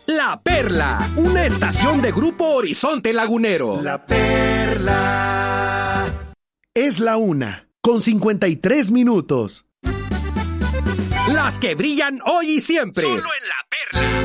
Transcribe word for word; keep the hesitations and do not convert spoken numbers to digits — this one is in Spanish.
La Perla, una estación de Grupo Horizonte Lagunero. La Perla. Es la una, con cincuenta y tres minutos. Las que brillan hoy y siempre. Solo en La Perla.